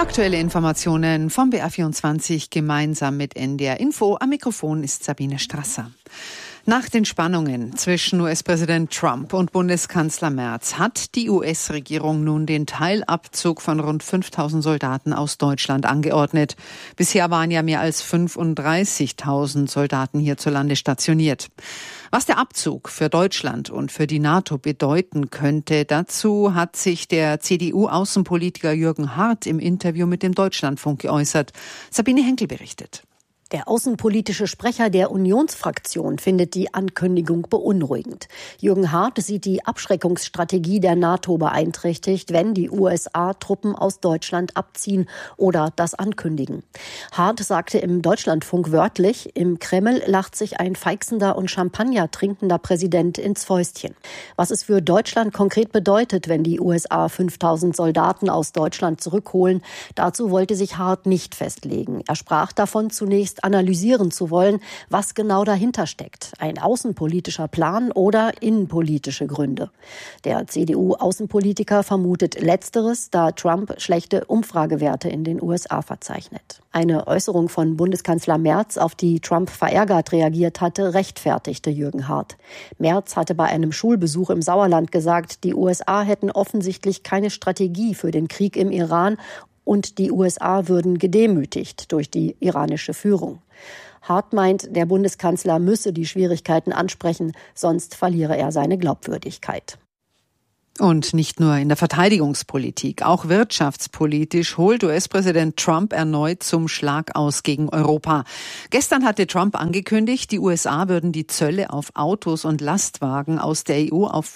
Aktuelle Informationen vom BR24 gemeinsam mit NDR Info. Am Mikrofon ist Sabine Strasser. Nach den Spannungen zwischen US-Präsident Trump und Bundeskanzler Merz hat die US-Regierung nun den Teilabzug von rund 5.000 Soldaten aus Deutschland angeordnet. Bisher waren ja mehr als 35.000 Soldaten hierzulande stationiert. Was der Abzug für Deutschland und für die NATO bedeuten könnte, dazu hat sich der CDU-Außenpolitiker Jürgen Hart im Interview mit dem Deutschlandfunk geäußert. Sabine Henkel berichtet. Der außenpolitische Sprecher der Unionsfraktion findet die Ankündigung beunruhigend. Jürgen Hart sieht die Abschreckungsstrategie der NATO beeinträchtigt, wenn die USA Truppen aus Deutschland abziehen oder das ankündigen. Hart sagte im Deutschlandfunk wörtlich, im Kreml lacht sich ein feixender und Champagner trinkender Präsident ins Fäustchen. Was es für Deutschland konkret bedeutet, wenn die USA 5.000 Soldaten aus Deutschland zurückholen, dazu wollte sich Hart nicht festlegen. Er sprach davon, zunächst analysieren zu wollen, was genau dahinter steckt. Ein außenpolitischer Plan oder innenpolitische Gründe. Der CDU-Außenpolitiker vermutet Letzteres, da Trump schlechte Umfragewerte in den USA verzeichnet. Eine Äußerung von Bundeskanzler Merz, auf die Trump verärgert reagiert hatte, rechtfertigte Jürgen Hart. Merz hatte bei einem Schulbesuch im Sauerland gesagt, die USA hätten offensichtlich keine Strategie für den Krieg im Iran und die USA würden gedemütigt durch die iranische Führung. Hart meint, der Bundeskanzler müsse die Schwierigkeiten ansprechen, sonst verliere er seine Glaubwürdigkeit. Und nicht nur in der Verteidigungspolitik, auch wirtschaftspolitisch holt US-Präsident Trump erneut zum Schlag aus gegen Europa. Gestern hatte Trump angekündigt, die USA würden die Zölle auf Autos und Lastwagen aus der EU auf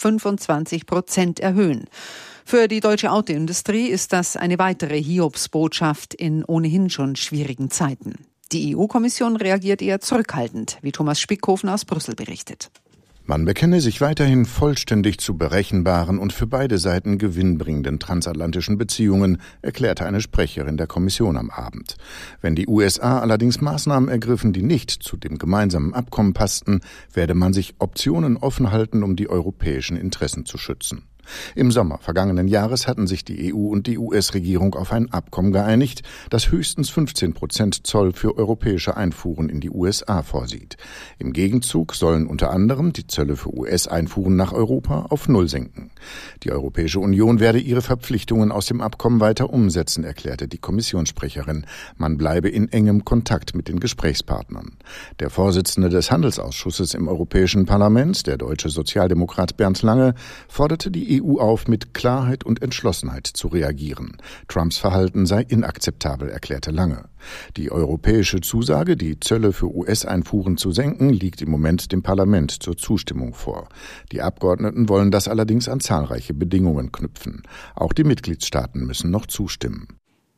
25% erhöhen. Für die deutsche Autoindustrie ist das eine weitere Hiobsbotschaft in ohnehin schon schwierigen Zeiten. Die EU-Kommission reagiert eher zurückhaltend, wie Thomas Spickhofen aus Brüssel berichtet. Man bekenne sich weiterhin vollständig zu berechenbaren und für beide Seiten gewinnbringenden transatlantischen Beziehungen, erklärte eine Sprecherin der Kommission am Abend. Wenn die USA allerdings Maßnahmen ergriffen, die nicht zu dem gemeinsamen Abkommen passten, werde man sich Optionen offen halten, um die europäischen Interessen zu schützen. Im Sommer vergangenen Jahres hatten sich die EU und die US-Regierung auf ein Abkommen geeinigt, das höchstens 15% Zoll für europäische Einfuhren in die USA vorsieht. Im Gegenzug sollen unter anderem die Zölle für US-Einfuhren nach Europa auf Null senken. Die Europäische Union werde ihre Verpflichtungen aus dem Abkommen weiter umsetzen, erklärte die Kommissionssprecherin. Man bleibe in engem Kontakt mit den Gesprächspartnern. Der Vorsitzende des Handelsausschusses im Europäischen Parlament, der deutsche Sozialdemokrat Bernd Lange, forderte die EU auf, mit Klarheit und Entschlossenheit zu reagieren. Trumps Verhalten sei inakzeptabel, erklärte Lange. Die europäische Zusage, die Zölle für US-Einfuhren zu senken, liegt im Moment dem Parlament zur Zustimmung vor. Die Abgeordneten wollen das allerdings an zahlreiche Bedingungen knüpfen. Auch die Mitgliedstaaten müssen noch zustimmen.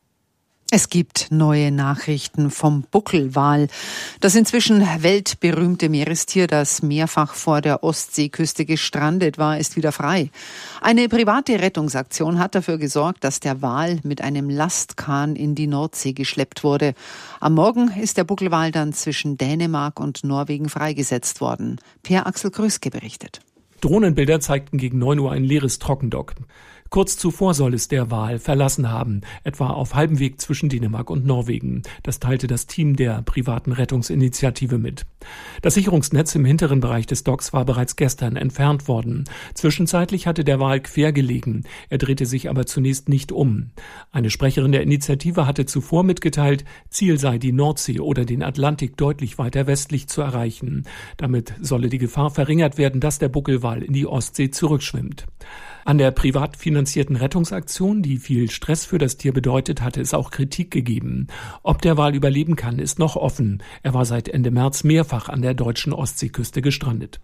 Es gibt neue Nachrichten vom Buckelwal. Das inzwischen weltberühmte Meerestier, das mehrfach vor der Ostseeküste gestrandet war, ist wieder frei. Eine private Rettungsaktion hat dafür gesorgt, dass der Wal mit einem Lastkahn in die Nordsee geschleppt wurde. Am Morgen ist der Buckelwal dann zwischen Dänemark und Norwegen freigesetzt worden. Per Axel Gröske berichtet. Drohnenbilder zeigten gegen 9 Uhr ein leeres Trockendock. Kurz zuvor soll es der Wal verlassen haben, etwa auf halbem Weg zwischen Dänemark und Norwegen. Das teilte das Team der privaten Rettungsinitiative mit. Das Sicherungsnetz im hinteren Bereich des Docks war bereits gestern entfernt worden. Zwischenzeitlich hatte der Wal quer gelegen. Er drehte sich aber zunächst nicht um. Eine Sprecherin der Initiative hatte zuvor mitgeteilt, Ziel sei die Nordsee oder den Atlantik deutlich weiter westlich zu erreichen. Damit solle die Gefahr verringert werden, dass der Buckelwal in die Ostsee zurückschwimmt. An der privat finanzierten Rettungsaktion, die viel Stress für das Tier bedeutet, hatte es auch Kritik gegeben. Ob der Wal überleben kann, ist noch offen. Er war seit Ende März mehrfach an der deutschen Ostseeküste gestrandet.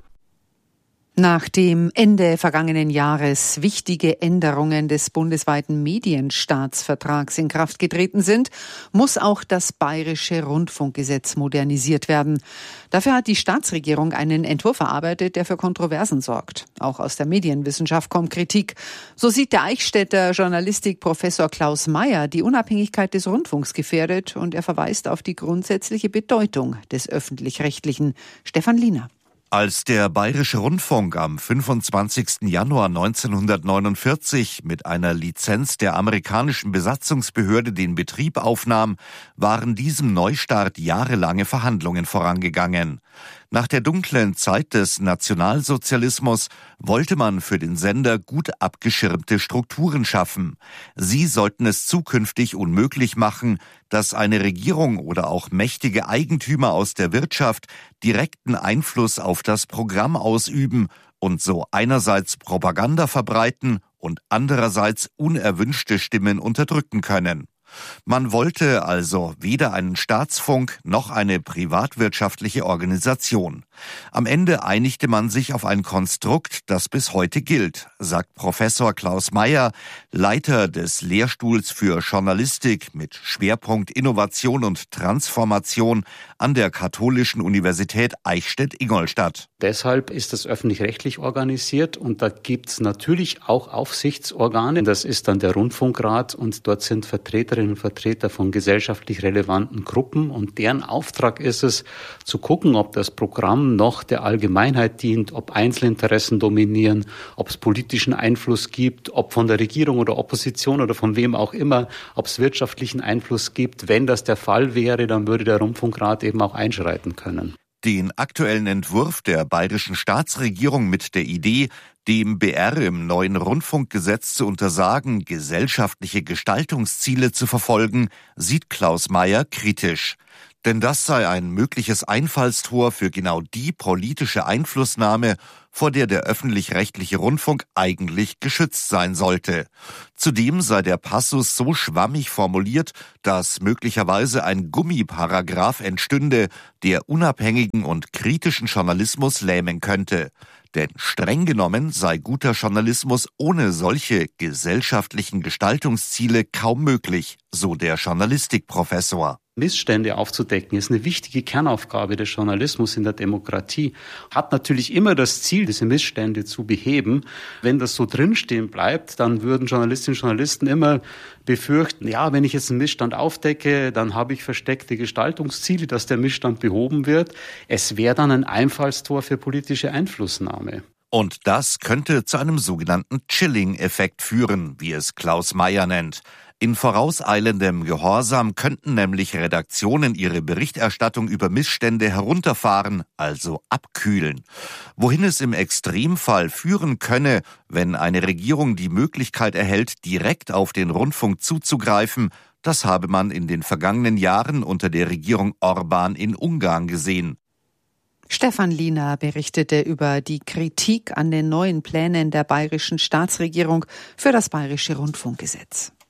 Nach dem Ende vergangenen Jahres wichtige Änderungen des bundesweiten Medienstaatsvertrags in Kraft getreten sind, muss auch das Bayerische Rundfunkgesetz modernisiert werden. Dafür hat die Staatsregierung einen Entwurf erarbeitet, der für Kontroversen sorgt. Auch aus der Medienwissenschaft kommt Kritik. So sieht der Eichstätter Journalistikprofessor Klaus Mayer die Unabhängigkeit des Rundfunks gefährdet und er verweist auf die grundsätzliche Bedeutung des Öffentlich-Rechtlichen. Stefan Liener. Als der Bayerische Rundfunk am 25. Januar 1949 mit einer Lizenz der amerikanischen Besatzungsbehörde den Betrieb aufnahm, waren diesem Neustart jahrelange Verhandlungen vorangegangen. Nach der dunklen Zeit des Nationalsozialismus wollte man für den Sender gut abgeschirmte Strukturen schaffen. Sie sollten es zukünftig unmöglich machen, dass eine Regierung oder auch mächtige Eigentümer aus der Wirtschaft direkten Einfluss auf das Programm ausüben und so einerseits Propaganda verbreiten und andererseits unerwünschte Stimmen unterdrücken können. Man wollte also weder einen Staatsfunk noch eine privatwirtschaftliche Organisation. Am Ende einigte man sich auf ein Konstrukt, das bis heute gilt, sagt Professor Klaus Meyer, Leiter des Lehrstuhls für Journalistik mit Schwerpunkt Innovation und Transformation an der Katholischen Universität Eichstätt-Ingolstadt. Deshalb ist es öffentlich-rechtlich organisiert und da gibt es natürlich auch Aufsichtsorgane. Das ist dann der Rundfunkrat und dort sind Vertreterinnen und Vertreter von gesellschaftlich relevanten Gruppen und deren Auftrag ist es, zu gucken, ob das Programm noch der Allgemeinheit dient, ob Einzelinteressen dominieren, ob es politischen Einfluss gibt, ob von der Regierung oder Opposition oder von wem auch immer, ob es wirtschaftlichen Einfluss gibt. Wenn das der Fall wäre, dann würde der Rundfunkrat eben auch einschreiten können. Den aktuellen Entwurf der bayerischen Staatsregierung mit der Idee, dem BR im neuen Rundfunkgesetz zu untersagen, gesellschaftliche Gestaltungsziele zu verfolgen, sieht Klaus Meyer kritisch. Denn das sei ein mögliches Einfallstor für genau die politische Einflussnahme, vor der der öffentlich-rechtliche Rundfunk eigentlich geschützt sein sollte. Zudem sei der Passus so schwammig formuliert, dass möglicherweise ein Gummiparagraph entstünde, der unabhängigen und kritischen Journalismus lähmen könnte. Denn streng genommen sei guter Journalismus ohne solche gesellschaftlichen Gestaltungsziele kaum möglich, so der Journalistikprofessor. Missstände aufzudecken ist eine wichtige Kernaufgabe des Journalismus in der Demokratie. Hat natürlich immer das Ziel, diese Missstände zu beheben. Wenn das so drinstehen bleibt, dann würden Journalistinnen und Journalisten immer befürchten, ja, wenn ich jetzt einen Missstand aufdecke, dann habe ich versteckte Gestaltungsziele, dass der Missstand behoben wird. Es wäre dann ein Einfallstor für politische Einflussnahme. Und das könnte zu einem sogenannten Chilling-Effekt führen, wie es Klaus Meyer nennt. In vorauseilendem Gehorsam könnten nämlich Redaktionen ihre Berichterstattung über Missstände herunterfahren, also abkühlen. Wohin es im Extremfall führen könne, wenn eine Regierung die Möglichkeit erhält, direkt auf den Rundfunk zuzugreifen, das habe man in den vergangenen Jahren unter der Regierung Orbán in Ungarn gesehen. Stefan Liener berichtete über die Kritik an den neuen Plänen der bayerischen Staatsregierung für das Bayerische Rundfunkgesetz.